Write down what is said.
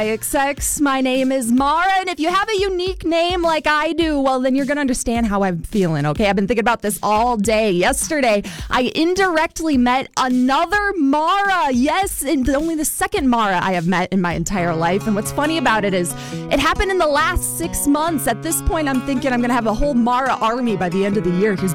XX. My name is Mara, and if you have a unique name like I do, well, then you're going to understand how I'm feeling, okay? I've been thinking about this all day. Yesterday, I indirectly met another Mara. Yes, and only the second Mara I have met in my entire life. And what's funny about it is it happened in the last 6 months. At this point, I'm thinking I'm going to have a whole Mara army by the end of the year. Here's